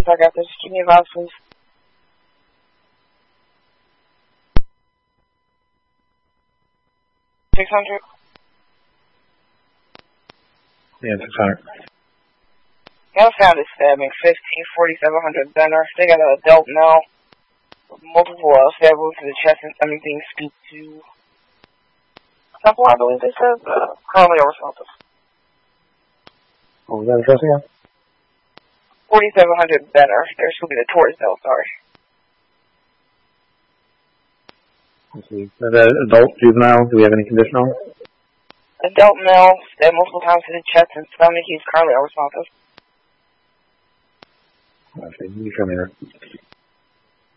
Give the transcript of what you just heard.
I got this. Give me a voucher, please. $600? Yeah, 600. Yeah, I found it stabbing. 4700 Benner. They got an adult male with multiple stab wounds to the chest and stomach being speak to temple, I believe they said. Currently unresponsive. What was that address again? 4700 Benner. They're speaking to tourist though, sorry. Let's see. Is that adult, juvenile? Do we have any condition on it? Adult male, stabbed multiple times to the chest and stomach. He's currently unresponsive. I see. You show me that.